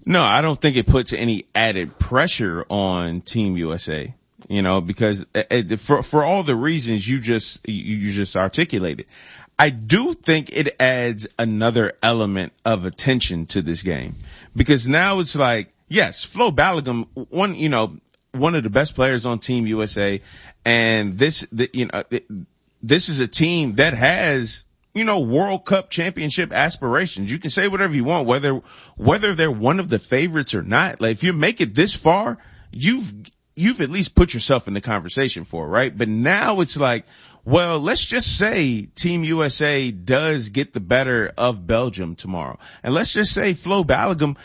No, I don't think it puts any added pressure on Team USA, because for all the reasons you just articulated. I do think it adds another element of attention to this game, because now it's like, yes, Flo Balogun, one of the best players on Team USA, and this is a team that has, World Cup championship aspirations. You can say whatever you want, whether they're one of the favorites or not. Like, if you make it this far, you've at least put yourself in the conversation for it, right? But now it's like, well, let's just say Team USA does get the better of Belgium tomorrow. And let's just say Flo Balogun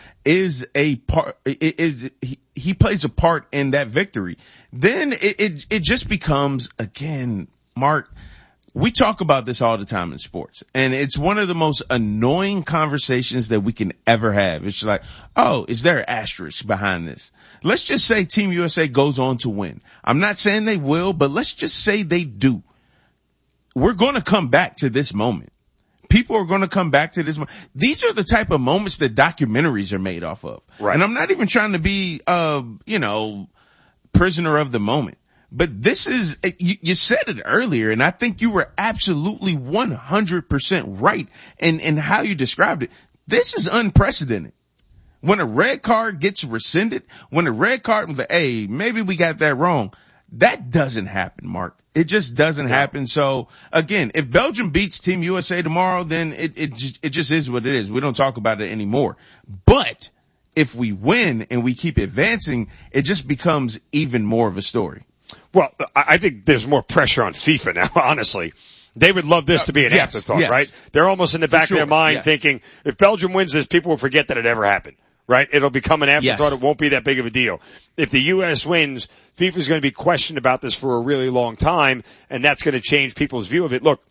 he plays a part in that victory. Then it just becomes, again, Mark, we talk about this all the time in sports, and it's one of the most annoying conversations that we can ever have. It's like, oh, is there an asterisk behind this? Let's just say Team USA goes on to win. I'm not saying they will, but let's just say they do. We're going to come back to this moment. People are going to come back to this moment. These are the type of moments that documentaries are made off of. Right. And I'm not even trying to be, prisoner of the moment. But this is, you said it earlier, and I think you were absolutely 100% right in how you described it. This is unprecedented. When a red card gets rescinded, when a red card, hey, maybe we got that wrong. That doesn't happen, Mark. It just doesn't happen. So again, if Belgium beats Team USA tomorrow, then it just is what it is. We don't talk about it anymore. But if we win and we keep advancing, it just becomes even more of a story. Well, I think there's more pressure on FIFA now, honestly. They would love this to be an afterthought, right? They're almost in the back of their mind thinking, if Belgium wins this, people will forget that it ever happened, right? It'll become an afterthought. It won't be that big of a deal. If the U.S. wins, FIFA's going to be questioned about this for a really long time, and that's going to change people's view of it. Look,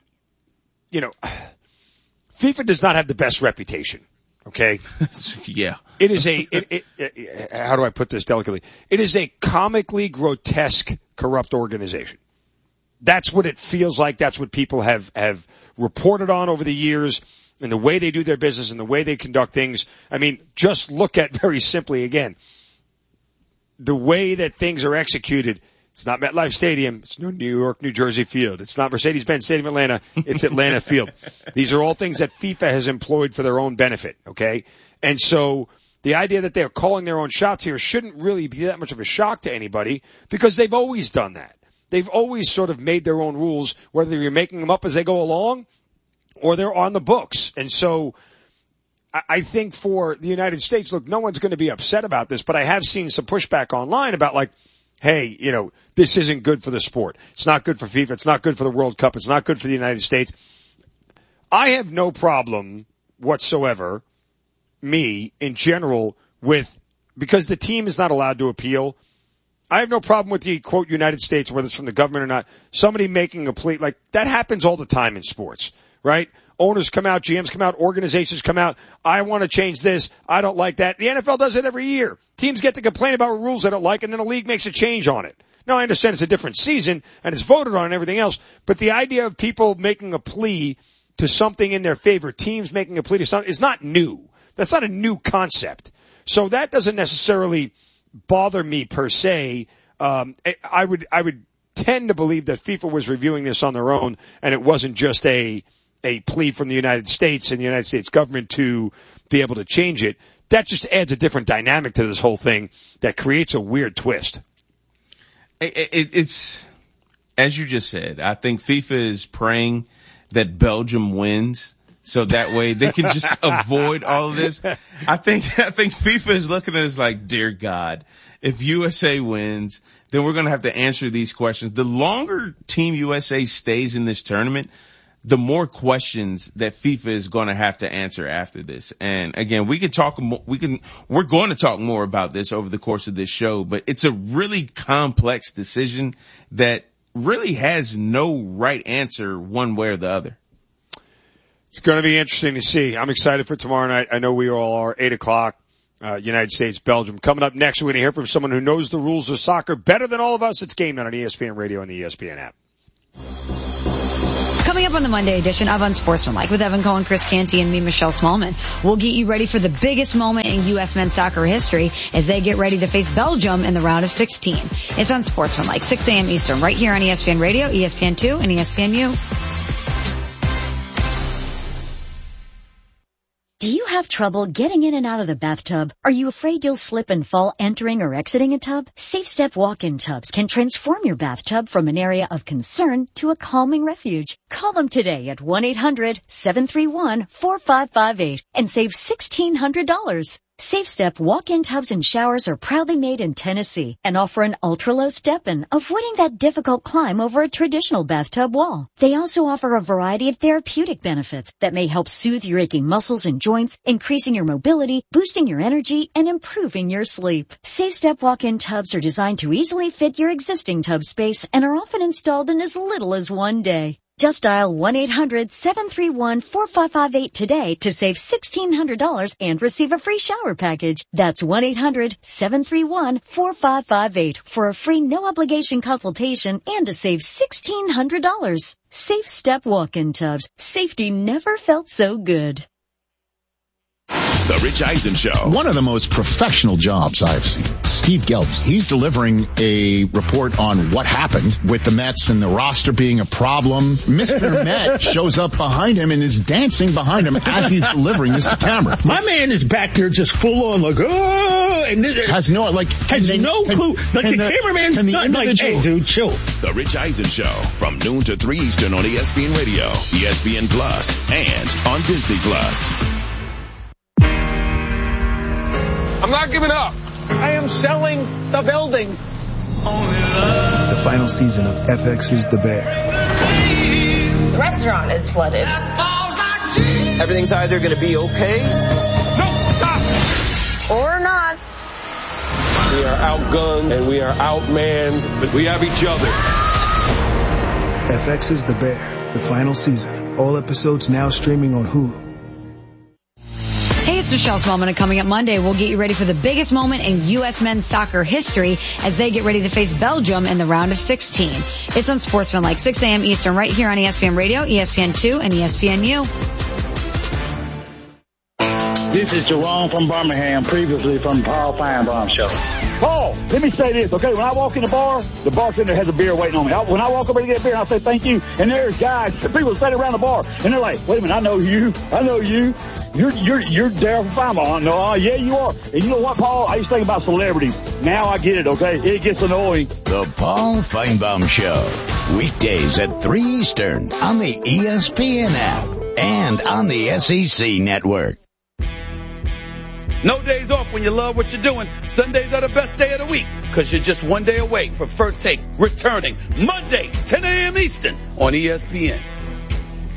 FIFA does not have the best reputation. Okay. Yeah. It is how do I put this delicately? It is a comically grotesque, corrupt organization. That's what it feels like. That's what people have reported on over the years, and the way they do their business and the way they conduct things. I mean, just look at very simply again, the way that things are executed. It's not MetLife Stadium. It's New York, New Jersey Field. It's not Mercedes-Benz Stadium, Atlanta. It's Atlanta Field. These are all things that FIFA has employed for their own benefit, okay? And so the idea that they're calling their own shots here shouldn't really be that much of a shock to anybody, because they've always done that. They've always sort of made their own rules, whether you're making them up as they go along or they're on the books. And so I think for the United States, look, no one's going to be upset about this, but I have seen some pushback online about like, hey, this isn't good for the sport. It's not good for FIFA. It's not good for the World Cup. It's not good for the United States. I have no problem whatsoever, me, in general, because the team is not allowed to appeal, I have no problem with the, quote, United States, whether it's from the government or not, somebody making a plea. Like, that happens all the time in sports, right? Owners come out, GMs come out, organizations come out. I want to change this. I don't like that. The NFL does it every year. Teams get to complain about rules they don't like, and then a league makes a change on it. Now, I understand it's a different season, and it's voted on and everything else, but the idea of people making a plea to something in their favor, teams making a plea to something, is not new. That's not a new concept. So that doesn't necessarily bother me per se. I would tend to believe that FIFA was reviewing this on their own, and it wasn't just a plea from the United States and the United States government to be able to change it. That just adds a different dynamic to this whole thing that creates a weird twist. It's, as you just said, I think FIFA is praying that Belgium wins, so that way they can just avoid all of this. I think FIFA is looking at us like, dear God, if USA wins, then we're going to have to answer these questions. The longer Team USA stays in this tournament, the more questions that FIFA is going to have to answer after this. And again, we're going to talk more about this over the course of this show, but it's a really complex decision that really has no right answer one way or the other. It's going to be interesting to see. I'm excited for tomorrow night. I know we all are. 8:00, United States, Belgium. Coming up next, we're going to hear from someone who knows the rules of soccer better than all of us. It's Game Night on ESPN Radio and the ESPN app. Coming up up on the Monday edition of Unsportsmanlike with Evan Cohen, Chris Canty, and me, Michelle Smallman. We'll get you ready for the biggest moment in U.S. men's soccer history as they get ready to face Belgium in the round of 16. It's Unsportsmanlike, 6 a.m. Eastern, right here on ESPN Radio, ESPN2, and ESPNU. Do you have trouble getting in and out of the bathtub? Are you afraid you'll slip and fall entering or exiting a tub? Safe Step walk-in tubs can transform your bathtub from an area of concern to a calming refuge. Call them today at 1-800-731-4558 and save $1,600. Safe Step walk-in tubs and showers are proudly made in Tennessee and offer an ultra-low step-in, avoiding that difficult climb over a traditional bathtub wall. They also offer a variety of therapeutic benefits that may help soothe your aching muscles and joints, increasing your mobility, boosting your energy, and improving your sleep. Safe Step walk-in tubs are designed to easily fit your existing tub space and are often installed in as little as 1 day. Just dial 1-800-731-4558 today to save $1,600 and receive a free shower package. That's 1-800-731-4558 for a free no-obligation consultation and to save $1,600. Safe Step walk-in tubs. Safety never felt so good. The Rich Eisen Show. One of the most professional jobs I've seen. Steve Gelbs. He's delivering a report on what happened with the Mets and the roster being a problem. Mr. Met shows up behind him and is dancing behind him as he's delivering this to camera. My man is back there just full on like, oh, and this has no clue. Like the cameraman's not like, hey, dude, chill. The Rich Eisen Show from noon to 3 Eastern on ESPN Radio, ESPN Plus, and on Disney Plus. I'm not giving up. I am selling the building. The final season of FX is the Bear. The restaurant is flooded. Everything's either going to be okay. No, stop. Or not. We are outgunned and we are outmanned, but we have each other. FX is the Bear. The final season. All episodes now streaming on Hulu. Hey, it's Michelle Smallman, and coming up Monday, we'll get you ready for the biggest moment in U.S. men's soccer history as they get ready to face Belgium in the round of 16. It's Unsportsmanlike, 6 a.m. Eastern, right here on ESPN Radio, ESPN2, and ESPNU. This is Jerome from Birmingham, previously from Paul Feinbaum Show. Paul, let me say this, okay? When I walk in the bartender has a beer waiting on me. When I walk over to get a beer, I say thank you, and there's guys, people standing around the bar, and they're like, wait a minute, I know you. You're Daryl Feinbaum. No, yeah, you are. And you know what, Paul? I used to think about celebrities. Now I get it, okay? It gets annoying. The Paul Feinbaum Show, weekdays at 3 Eastern on the ESPN app and on the SEC network. No days off when you love what you're doing. Sundays are the best day of the week because you're just 1 day away from First Take returning Monday, 10 a.m. Eastern on ESPN.